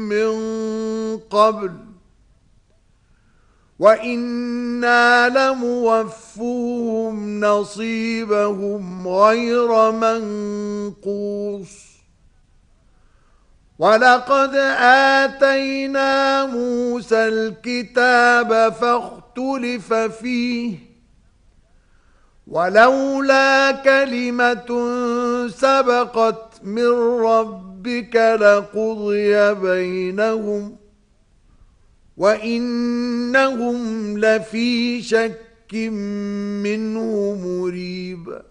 من قبل وإنا لموفوهم نصيبهم غير منقوص ولقد آتينا موسى الكتاب فاختلف فيه ولولا كلمة سبقت من ربك لقضي بينهم وإنهم لفي شك منه مريب